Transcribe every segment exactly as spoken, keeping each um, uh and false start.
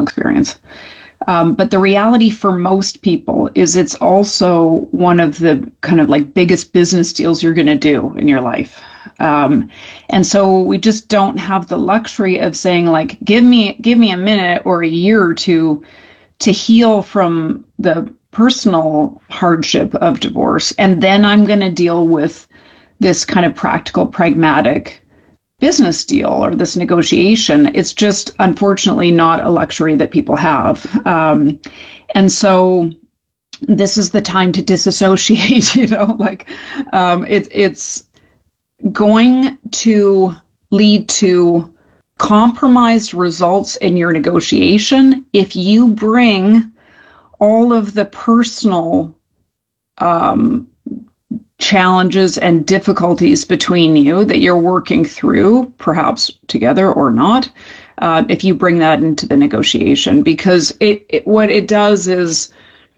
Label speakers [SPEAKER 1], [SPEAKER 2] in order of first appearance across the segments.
[SPEAKER 1] personal experience. Um, but the reality for most people is it's also one of the kind of like biggest business deals you're going to do in your life. Um, and so we just don't have the luxury of saying like, give me, give me a minute or a year or two to heal from the personal hardship of divorce. And then I'm going to deal with this kind of practical, pragmatic business deal or this negotiation. It's just unfortunately not a luxury that people have. Um, and so this is the time to disassociate, you know, like um, it, it's going to lead to compromised results in your negotiation if you bring all of the personal um, challenges and difficulties between you that you're working through, perhaps together or not, uh, if you bring that into the negotiation, because it, it what it does is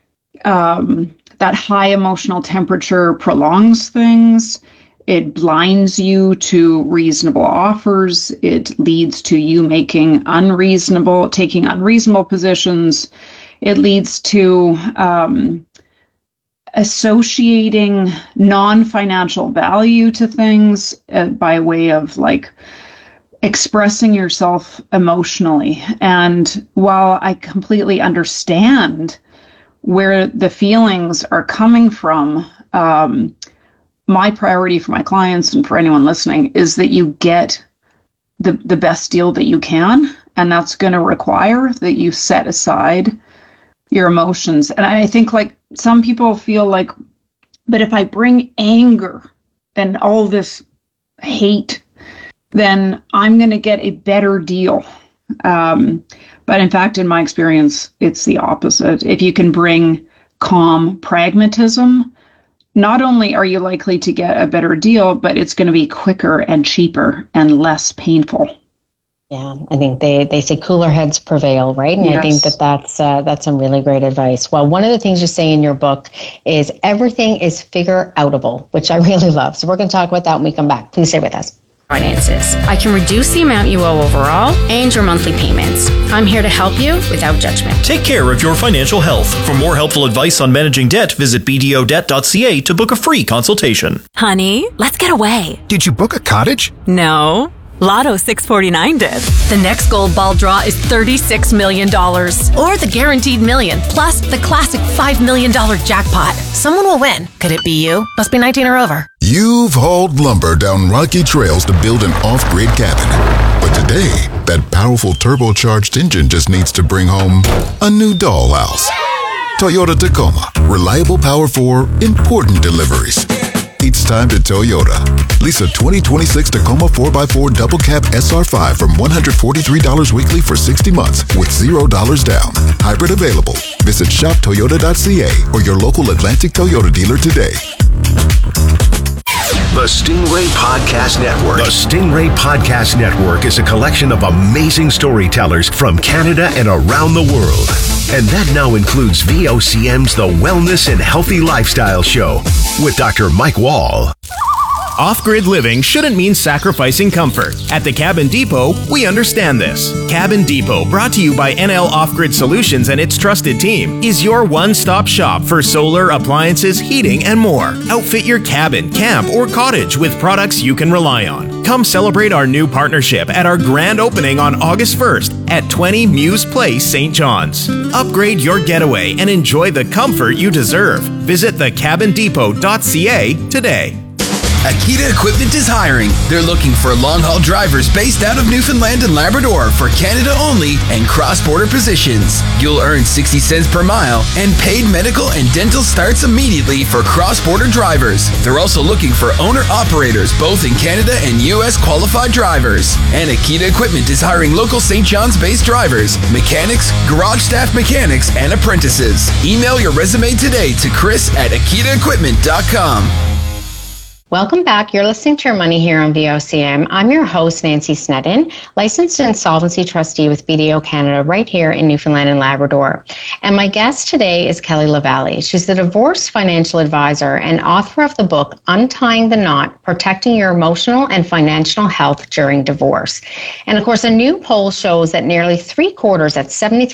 [SPEAKER 1] um, that high emotional temperature prolongs things. It blinds you to reasonable offers. It leads to you making unreasonable, taking unreasonable positions. It leads to um, associating non-financial value to things uh, by way of like expressing yourself emotionally. And while I completely understand where the feelings are coming from, um, my priority for my clients and for anyone listening is that you get the, the best deal that you can. And that's going to require that you set aside your emotions. And I think like some people feel like, but if I bring anger and all this hate, then I'm going to get a better deal. Um, but in fact, in my experience, it's the opposite. If you can bring calm pragmatism, not only are you likely to get a better deal, but it's going to be quicker and cheaper and less painful.
[SPEAKER 2] Yeah, I think they, they say cooler heads prevail, right? And yes. I think that that's, uh, that's some really great advice. Well, one of the things you say in your book is everything is figure outable, which I really love. So we're going to talk about that when we come back. Please stay with us.
[SPEAKER 3] Finances. I can reduce the amount you owe overall and your monthly payments. I'm here to help you without judgment.
[SPEAKER 4] Take care of your financial health. For more helpful advice on managing debt, visit b d o debt dot c a to book a free consultation.
[SPEAKER 5] Honey, let's get away.
[SPEAKER 6] Did you book a cottage?
[SPEAKER 5] No. Lotto six forty-nine did. The next gold ball draw is thirty-six million dollars. Or the guaranteed million, plus the classic five million dollars jackpot. Someone will win. Could it be you? Must be nineteen or over.
[SPEAKER 7] You've hauled lumber down rocky trails to build an off-grid cabin. But today, that powerful turbocharged engine just needs to bring home a new dollhouse. Toyota Tacoma. Reliable power for important deliveries. It's time to Toyota. Lease a twenty twenty-six Tacoma four by four Double Cab S R five from one hundred forty-three dollars weekly for sixty months with zero dollars down. Hybrid available. Visit shop toyota dot c a or your local Atlantic Toyota dealer today.
[SPEAKER 8] The Stingray Podcast Network. The Stingray Podcast Network is a collection of amazing storytellers from Canada and around the world. And that now includes V O C M's The Wellness and Healthy Lifestyle Show with Doctor Mike Wall.
[SPEAKER 9] Off-grid living shouldn't mean sacrificing comfort. At the Cabin Depot, we understand this. Cabin Depot, brought to you by N L Off-Grid Solutions and its trusted team, is your one-stop shop for solar, appliances, heating, and more. Outfit your cabin, camp, or cottage with products you can rely on. Come celebrate our new partnership at our grand opening on August first at twenty Muse Place, Saint John's. Upgrade your getaway and enjoy the comfort you deserve. Visit the cabin depot dot c a today.
[SPEAKER 10] Akita Equipment is hiring. They're looking for long-haul drivers based out of Newfoundland and Labrador for Canada only and cross-border positions. You'll earn sixty cents per mile, and paid medical and dental starts immediately for cross-border drivers. They're also looking for owner-operators both in Canada and U S qualified drivers. And Akita Equipment is hiring local Saint John's-based drivers, mechanics, garage staff mechanics, and apprentices. Email your resume today to Chris at akita equipment dot com.
[SPEAKER 2] Welcome back. You're listening to Your Money here on V O C M. I'm your host, Nancy Sneddon, licensed insolvency trustee with B D O Canada right here in Newfoundland and Labrador. And my guest today is Kelly LaValle. She's the divorce financial advisor and author of the book, Untying the Knot, Protecting Your Emotional and Financial Health During Divorce. And of course, a new poll shows that nearly three quarters at seventy-three